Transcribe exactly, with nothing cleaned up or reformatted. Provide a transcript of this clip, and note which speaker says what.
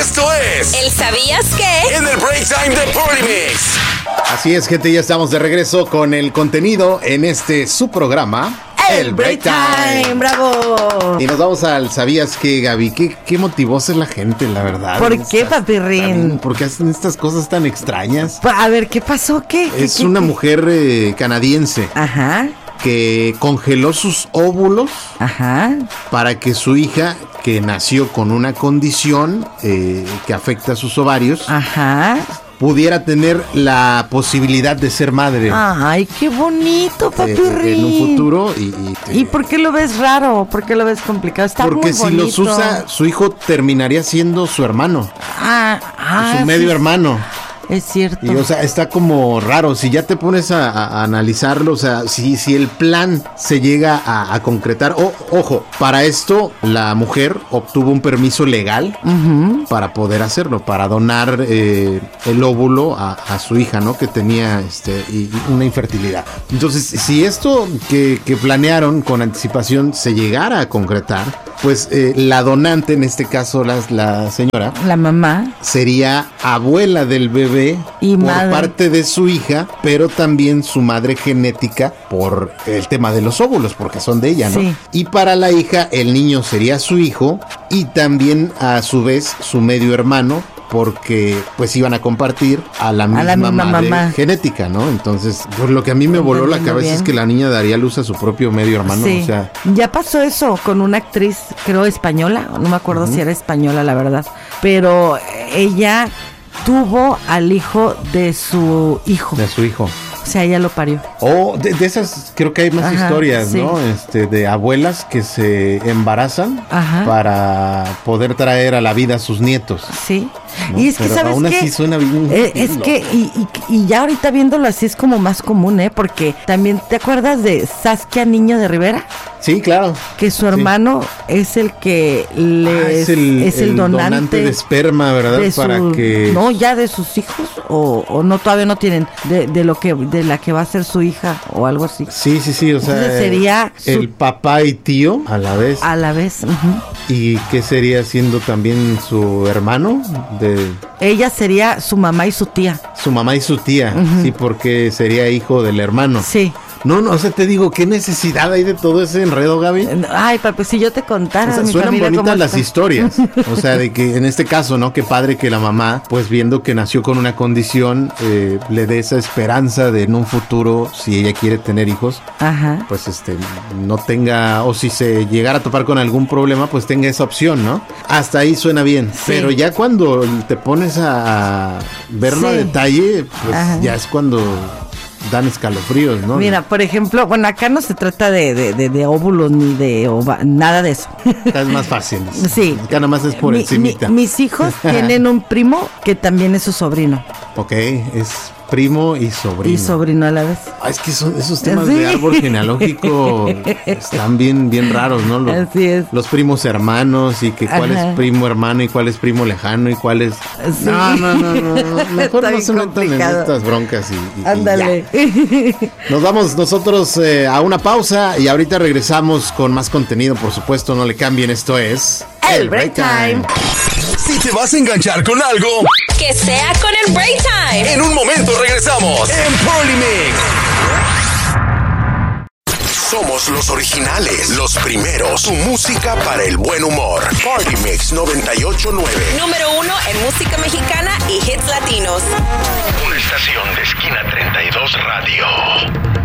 Speaker 1: Esto es
Speaker 2: ¿El sabías qué?
Speaker 1: En el Break Time de Polymix.
Speaker 3: Así es, gente, ya estamos de regreso con el contenido en este su programa,
Speaker 4: El Break Time. ¡Bravo!
Speaker 3: Y nos vamos al ¿sabías qué, Gaby? ¿Qué, qué motivó ser la gente, la verdad?
Speaker 4: ¿Por
Speaker 3: Estas-
Speaker 4: qué, papirrín?
Speaker 3: también, ¿Por qué hacen estas cosas tan extrañas?
Speaker 4: A ver, ¿qué pasó? ¿Qué? ¿Qué,
Speaker 3: Es
Speaker 4: qué,
Speaker 3: una
Speaker 4: qué?
Speaker 3: mujer eh, canadiense
Speaker 4: Ajá,
Speaker 3: que congeló sus óvulos
Speaker 4: ajá.
Speaker 3: para que su hija, que nació con una condición eh, que afecta a sus ovarios,
Speaker 4: Ajá.
Speaker 3: pudiera tener la posibilidad de ser madre
Speaker 4: Ay, qué bonito,
Speaker 3: eh,
Speaker 4: papirrín.
Speaker 3: en un futuro. Y, y,
Speaker 4: ¿Y por qué lo ves raro? ¿Por qué lo ves complicado? Está
Speaker 3: porque
Speaker 4: muy
Speaker 3: si
Speaker 4: bonito.
Speaker 3: los usa, su hijo terminaría siendo su hermano,
Speaker 4: Ah, ah,
Speaker 3: su medio
Speaker 4: sí,
Speaker 3: hermano.
Speaker 4: Es cierto.
Speaker 3: Y o sea, está como raro. Si ya te pones a, a- a analizarlo, o sea, si, si el plan se llega a, a concretar. O, ojo, para esto la mujer obtuvo un permiso legal
Speaker 4: Ujú.
Speaker 3: para poder hacerlo, para donar eh, el óvulo a, a su hija, ¿no? Que tenía este, y- y una infertilidad. Entonces, si esto que, que planearon con anticipación se llegara a concretar, pues eh, la donante, en este caso la, la señora,
Speaker 4: La mamá.
Speaker 3: sería abuela del bebé
Speaker 4: Y
Speaker 3: por
Speaker 4: madre.
Speaker 3: parte de su hija, pero también su madre genética por el tema de los óvulos, porque son de ella, ¿no?
Speaker 4: Sí.
Speaker 3: Y para la hija, el niño sería su hijo y también a su vez su medio hermano, porque pues iban a compartir a la misma,
Speaker 4: A la misma
Speaker 3: madre
Speaker 4: mamá.
Speaker 3: genética, ¿no? Entonces, pues lo que a mí me voló la
Speaker 4: Entendiendo
Speaker 3: cabeza
Speaker 4: bien.
Speaker 3: es que la niña daría luz a su propio medio hermano,
Speaker 4: Sí.
Speaker 3: o sea,
Speaker 4: Ya pasó eso con una actriz, creo española, no me acuerdo si era española, la verdad, pero ella tuvo al hijo de su hijo,
Speaker 3: de su hijo.
Speaker 4: o sea, ella lo parió.
Speaker 3: O de, de esas, creo que hay más
Speaker 4: Ajá,
Speaker 3: historias,
Speaker 4: sí.
Speaker 3: ¿no? Este, de abuelas que se embarazan
Speaker 4: Ajá.
Speaker 3: para poder traer a la vida a sus nietos.
Speaker 4: Sí.
Speaker 3: ¿no?
Speaker 4: Y es que,
Speaker 3: Pero
Speaker 4: ¿sabes
Speaker 3: aún
Speaker 4: qué?
Speaker 3: así suena bien.
Speaker 4: Eh,
Speaker 3: bien
Speaker 4: es
Speaker 3: loco.
Speaker 4: que, y, y, y ya ahorita viéndolo así es como más común, ¿eh? Porque también, ¿te acuerdas de Saskia Niño de Rivera?
Speaker 3: Sí, claro.
Speaker 4: Que su
Speaker 3: Sí.
Speaker 4: hermano es el que le
Speaker 3: Ah, es el,
Speaker 4: es el
Speaker 3: el
Speaker 4: donante,
Speaker 3: de esperma, ¿verdad?
Speaker 4: de
Speaker 3: Para
Speaker 4: su-
Speaker 3: que...
Speaker 4: no, ya de sus hijos o, o no, todavía no tienen de, de lo que de la que va a ser su hija o algo así.
Speaker 3: Sí, sí, sí, o sea...
Speaker 4: Entonces sería su-
Speaker 3: el papá y tío a la vez.
Speaker 4: A la vez, ujú.
Speaker 3: ¿Y qué sería siendo también su hermano? De
Speaker 4: Ella sería su mamá y su tía.
Speaker 3: su mamá y su tía. Sí, porque sería hijo del hermano.
Speaker 4: Sí.
Speaker 3: No, no, o sea, te digo, ¿qué necesidad hay de todo ese enredo, Gaby?
Speaker 4: Ay, papi, si yo te contara
Speaker 3: O sea,
Speaker 4: mi
Speaker 3: suenan
Speaker 4: familia cómo
Speaker 3: bonitas las
Speaker 4: está.
Speaker 3: historias. O sea, de que en este caso, ¿no? Qué padre que la mamá, pues viendo que nació con una condición, eh, le dé esa esperanza de en un futuro, si ella quiere tener hijos,
Speaker 4: Ajá.
Speaker 3: pues este, no tenga, o si se llegara a topar con algún problema, pues tenga esa opción, ¿no? Hasta ahí suena bien.
Speaker 4: Sí.
Speaker 3: Pero ya cuando te pones a verlo a
Speaker 4: Sí.
Speaker 3: detalle, pues
Speaker 4: Ajá.
Speaker 3: ya es cuando dan escalofríos, ¿no?
Speaker 4: Mira, por ejemplo, bueno, acá no se trata de, de, de, de óvulos ni de ova- nada de eso.
Speaker 3: Acá es más fácil.
Speaker 4: Sí.
Speaker 3: Acá nada más es por
Speaker 4: Mi-
Speaker 3: encimita.
Speaker 4: mi- mis hijos tienen un primo que también es su sobrino.
Speaker 3: Ok, es primo y sobrino.
Speaker 4: Y sobrino a la vez.
Speaker 3: Ah, es que son esos temas
Speaker 4: Sí.
Speaker 3: de árbol genealógico están bien, bien raros, ¿no? Los,
Speaker 4: Así es.
Speaker 3: los primos hermanos y que cuál
Speaker 4: Ajá.
Speaker 3: es primo hermano y cuál es primo lejano y cuál es...
Speaker 4: Sí.
Speaker 3: No, no, no, no, no. Mejor
Speaker 4: Está
Speaker 3: no
Speaker 4: bien
Speaker 3: se metan en
Speaker 4: complicado.
Speaker 3: estas broncas y, y- y
Speaker 4: Ándale.
Speaker 3: ya. Nos vamos nosotros eh, a una pausa y ahorita regresamos con más contenido, por supuesto, no le cambien, esto es...
Speaker 4: El Break Time.
Speaker 1: Si te vas a enganchar con algo,
Speaker 2: Que sea con el Break Time.
Speaker 1: en un momento regresamos en Polymix. Somos los originales, los primeros, tu música para el buen humor. Polymix noventa y ocho punto nueve.
Speaker 2: Número uno en música mexicana y hits latinos.
Speaker 5: Una estación de Esquina treinta y dos Radio.